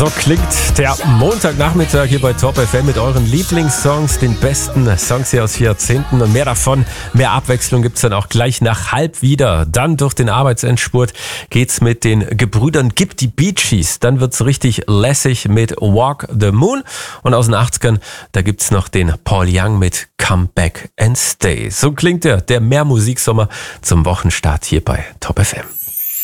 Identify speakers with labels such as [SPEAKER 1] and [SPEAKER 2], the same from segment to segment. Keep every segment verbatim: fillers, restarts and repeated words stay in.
[SPEAKER 1] So klingt der Montagnachmittag hier bei Top F M mit euren Lieblingssongs, den besten Songs hier aus vier Jahrzehnten und mehr davon. Mehr Abwechslung gibt's dann auch gleich nach halb wieder. Dann durch den Arbeitsendspurt geht's mit den Gebrüdern Gibb, die Bee Gees. Dann wird's richtig lässig mit Walk the Moon. Und aus den achtzigern, da gibt's noch den Paul Young mit Come Back and Stay. So klingt der, der Mehr-Musiksommer zum Wochenstart hier bei Top F M.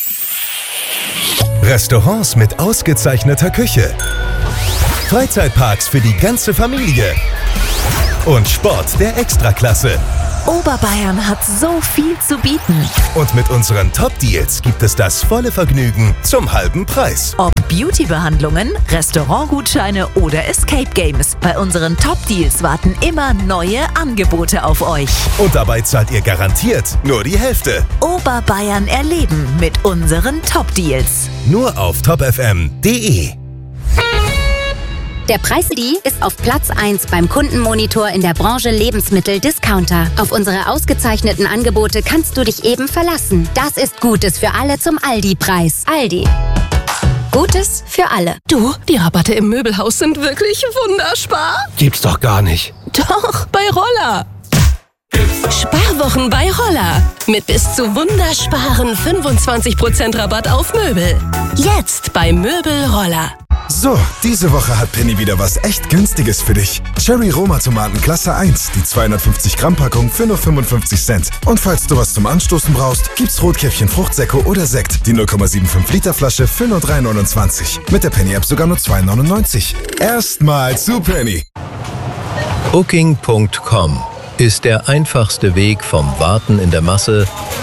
[SPEAKER 2] Restaurants mit ausgezeichneter Küche, Freizeitparks für die ganze Familie und Sport der Extraklasse.
[SPEAKER 3] Oberbayern hat so viel zu bieten.
[SPEAKER 2] Und mit unseren Top-Deals gibt es das volle Vergnügen zum halben Preis.
[SPEAKER 3] Ob Beauty-Behandlungen, Restaurantgutscheine oder Escape Games. Bei unseren Top-Deals warten immer neue Angebote auf euch.
[SPEAKER 2] Und dabei zahlt ihr garantiert nur die Hälfte.
[SPEAKER 3] Oberbayern erleben mit unseren Top-Deals.
[SPEAKER 2] Nur auf top f m punkt d e.
[SPEAKER 4] Der Preis.de ist auf Platz eins beim Kundenmonitor in der Branche Lebensmittel-Discounter. Auf unsere ausgezeichneten Angebote kannst du dich eben verlassen. Das ist Gutes für alle zum Aldi-Preis. Aldi. Gutes für alle.
[SPEAKER 5] Du, die Rabatte im Möbelhaus sind wirklich wunderbar.
[SPEAKER 6] Gibt's doch gar nicht.
[SPEAKER 5] Doch, bei Roller. Sparwochen bei Roller. Mit bis zu wundersparen fünfundzwanzig Prozent Rabatt auf Möbel. Jetzt bei Möbel Roller.
[SPEAKER 7] So, diese Woche hat Penny wieder was echt Günstiges für dich. Cherry Roma Tomaten Klasse eins, die zweihundertfünfzig Gramm Packung für nur fünfundfünfzig Cent. Und falls du was zum Anstoßen brauchst, gibt's Rotkäppchen Fruchtsäcke oder Sekt, die null Komma fünfundsiebzig Liter Flasche für nur drei neunundzwanzig. Mit der Penny App sogar nur zwei neunundneunzig. Erstmal zu Penny.
[SPEAKER 8] Booking Punkt com ist der einfachste Weg vom Warten in der Masse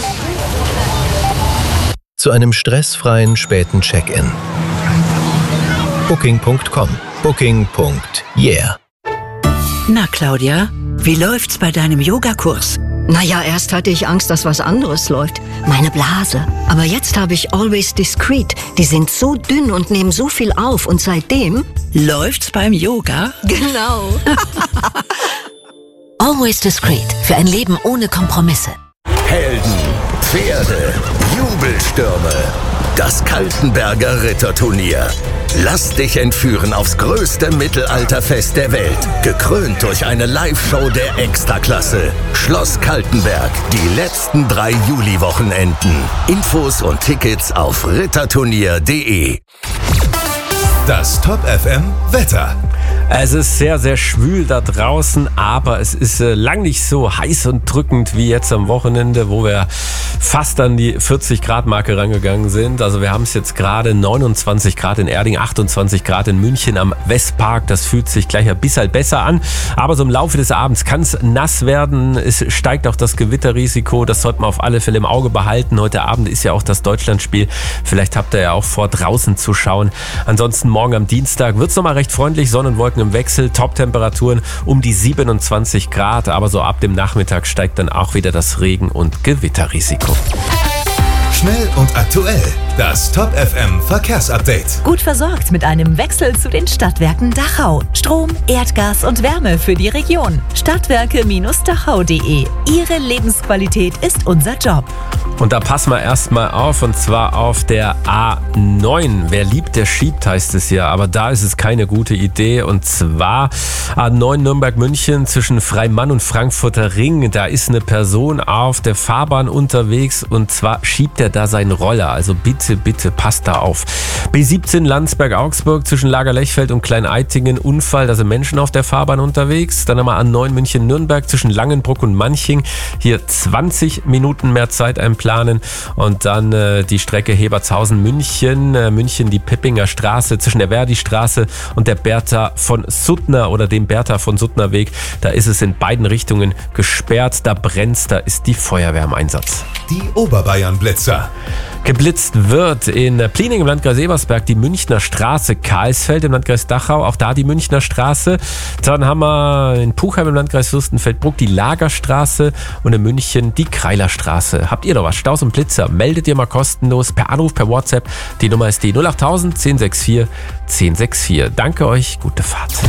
[SPEAKER 8] zu einem stressfreien späten Check-in. Booking Punkt com. Booking. Yeah.
[SPEAKER 9] Na, Claudia, wie läuft's bei deinem Yogakurs? Naja, erst hatte ich Angst, dass was anderes läuft. Meine Blase. Aber jetzt habe ich Always Discreet. Die sind so dünn und nehmen so viel auf. Und seitdem läuft's beim Yoga. Genau.
[SPEAKER 3] Always Discreet. Für ein Leben ohne Kompromisse.
[SPEAKER 10] Helden, Pferde, Jubelstürme. Das Kaltenberger Ritterturnier. Lass dich entführen aufs größte Mittelalterfest der Welt. Gekrönt durch eine Live-Show der Extraklasse. Schloss Kaltenberg. Die letzten drei Juli-Wochenenden. Infos und Tickets auf ritterturnier punkt d e.
[SPEAKER 2] Das Top F M Wetter.
[SPEAKER 1] Es ist sehr, sehr schwül da draußen, aber es ist äh, lang nicht so heiß und drückend wie jetzt am Wochenende, wo wir fast an die vierzig Grad Marke rangegangen sind. Also wir haben es jetzt gerade neunundzwanzig Grad in Erding, achtundzwanzig Grad in München am Westpark. Das fühlt sich gleich ein bisschen besser an. Aber so im Laufe des Abends kann es nass werden. Es steigt auch das Gewitterrisiko. Das sollte man auf alle Fälle im Auge behalten. Heute Abend ist ja auch das Deutschlandspiel. Vielleicht habt ihr ja auch vor, draußen zu schauen. Ansonsten morgen am Dienstag wird es nochmal recht freundlich. Sonnenwolken im Wechsel, Top-Temperaturen um die siebenundzwanzig Grad, aber so ab dem Nachmittag steigt dann auch wieder das Regen- und Gewitterrisiko.
[SPEAKER 2] Schnell und aktuell. Das Top F M Verkehrsupdate.
[SPEAKER 3] Gut versorgt mit einem Wechsel zu den Stadtwerken Dachau. Strom, Erdgas und Wärme für die Region. Stadtwerke Dachau punkt d e. Ihre Lebensqualität ist unser Job.
[SPEAKER 1] Und da passen wir erstmal auf, und zwar auf der A neun. Wer liebt, der schiebt, heißt es ja. Aber da ist es keine gute Idee. Und zwar A neun Nürnberg-München zwischen Freimann und Frankfurter Ring. Da ist eine Person auf der Fahrbahn unterwegs, und zwar schiebt er da seinen Roller. Also bitte, bitte passt da auf. B siebzehn Landsberg-Augsburg zwischen Lagerlechfeld und Klein-Eitingen. Unfall, da sind Menschen auf der Fahrbahn unterwegs. Dann haben wir A neun München-Nürnberg zwischen Langenbruck und Manching. Hier zwanzig Minuten mehr Zeit einplanen. Und dann äh, die Strecke Hebertshausen-München. Äh, München, die Pippinger Straße zwischen der Verdi-Straße und der Bertha von Suttner oder dem Bertha von Suttner Weg. Da ist es in beiden Richtungen gesperrt. Da brennt's, da ist die Feuerwehr im Einsatz.
[SPEAKER 2] Die Oberbayern-Blitzer.
[SPEAKER 1] Geblitzt wird in Pliening im Landkreis Ebersberg die Münchner Straße, Karlsfeld im Landkreis Dachau, auch da die Münchner Straße. Dann haben wir in Puchheim im Landkreis Fürstenfeldbruck die Lagerstraße und in München die Kreilerstraße. Habt ihr noch was? Staus und Blitzer? Meldet ihr mal kostenlos per Anruf, per WhatsApp. Die Nummer ist die null acht null null eins null sechs vier eins null sechs vier. Danke euch, gute Fahrt.